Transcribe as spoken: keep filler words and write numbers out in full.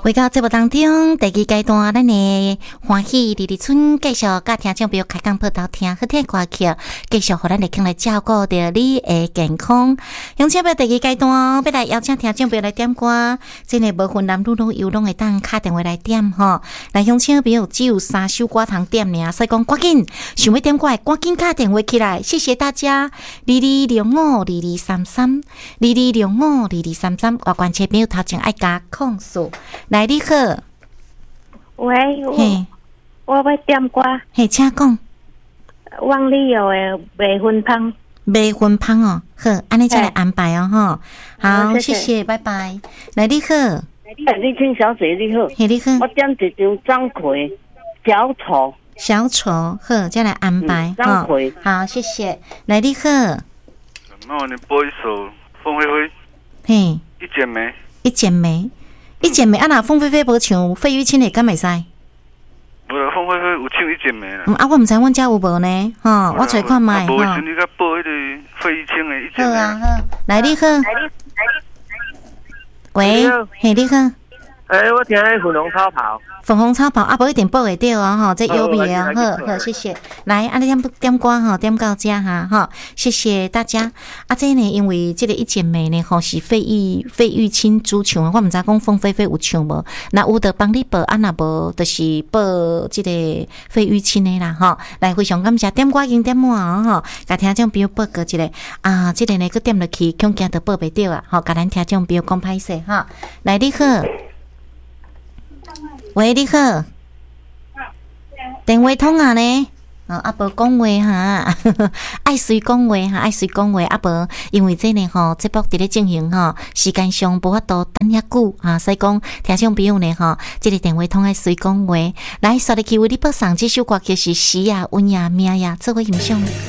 回到节目当中，第二阶段，咱的欢喜丽丽村继续甲听众朋友开讲报道，听好听歌曲，继续互咱来来照顾着你的健康。乡亲们，第二阶段要来邀请听众朋友来点歌，真的无分男女老幼拢会当打电话来点吼。来，乡亲朋友只有三首歌通点尔，所以讲赶紧想要点歌，赶紧打电话起来。谢谢大家，二二六五二二三三，二二六五二二三三。我关切朋友头前爱加控诉。来，你好。 喂， 嘿， 我要点歌。 嘿，请讲。 汪丽友的未婚芳。 未婚芳哦，好，安尼再来安排哦，吼。好，谢谢，拜拜。来，你好。 丽青小姐你好。 嘿，你好。 我点一张张奎小丑。 小丑，好，再来安排。 张奎。 好，谢谢。来，你好。 那我你播一首凤飞飞。 嘿。 一剪梅。 一剪梅。一剪梅啊，那凤飞飞无唱费玉清的，敢袂使？ 无啦，凤飞飞有唱一剪梅啦。 嗯啊，我唔知阮家有无呢，吼，我找看卖。 无时阵你甲播迄个费玉清的一剪梅。 好啊，好，来你好。喂，嘿，你好。 诶，我听粉红超跑。 粉红超跑啊，无一定报会到哦，吼，这优美哦，好好，谢谢。来，啊，你点点歌吼，点到这哈，吼，谢谢大家。啊，这呢，因为这个一剪梅呢，吼是费玉费玉清主唱的，我毋知讲凤飞飞有唱无，那有得帮你报，啊那无就是报这个费玉清的啦，吼。来，非常感谢点歌已经点满哦，吼，甲听众朋友报告一个啊，这个呢，佮点落去，恐惊都报袂到啊，吼，甲咱听众朋友讲歹势哈。来，你好。喂，你好，电话通啊呢？哦，啊无讲话哈，爱随讲话哈，爱随讲话啊无，因为这呢吼，节目伫咧进行吼，时间上无法度等遐久啊，所以讲听众朋友呢吼，这个电话通爱随讲话，来，刷入去为你播送这首歌曲是《时呀，温呀，命呀》，做伙欣赏。